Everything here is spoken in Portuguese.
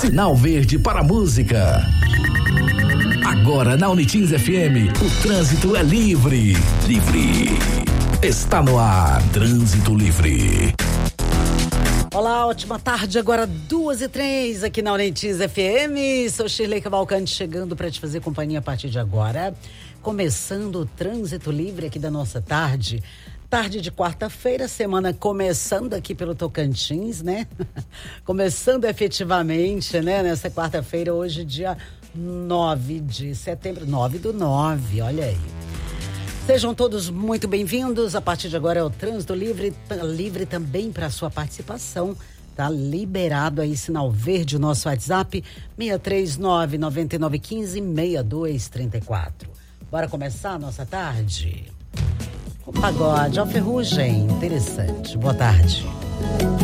Sinal verde para a música. Agora na Unitins FM, o trânsito é livre. Livre. Está no ar, Trânsito Livre. Olá, ótima tarde, agora 2h03 aqui na Unitins FM. Sou Shirley Cavalcante chegando para te fazer companhia a partir de agora. Começando o Trânsito Livre aqui da nossa tarde. Tarde de quarta-feira, semana começando aqui pelo Tocantins, né? Começando efetivamente, né? Nessa quarta-feira, hoje dia 9 de setembro, 9/9, olha aí. Sejam todos muito bem-vindos. A partir de agora é o Trânsito Livre, livre também para sua participação. Tá liberado aí, sinal verde, o nosso WhatsApp, 639-9915-6234. Bora começar a nossa tarde? O pagode, ó, Ferrugem, interessante. Boa tarde.